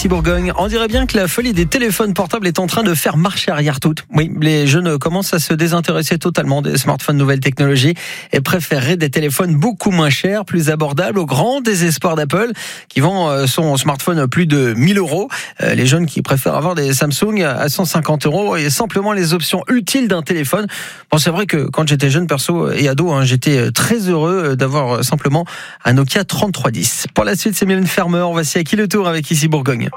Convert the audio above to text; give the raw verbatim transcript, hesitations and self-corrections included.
Bourgogne. On dirait bien que la folie des téléphones portables est en train de faire marche arrière toute. Oui, les jeunes commencent à se désintéresser totalement des smartphones nouvelles technologies et préféreraient des téléphones beaucoup moins chers, plus abordables, au grand désespoir d'Apple qui vend son smartphone plus de mille euros. Les jeunes qui préfèrent avoir des Samsung à cent cinquante euros et simplement les options utiles d'un téléphone. Bon, c'est vrai que quand j'étais jeune perso et ado, hein, j'étais très heureux d'avoir simplement un Nokia trente-trois dix. Pour la suite, c'est Mylène Farmer. Voici à qui le tour avec Ici Bourgogne.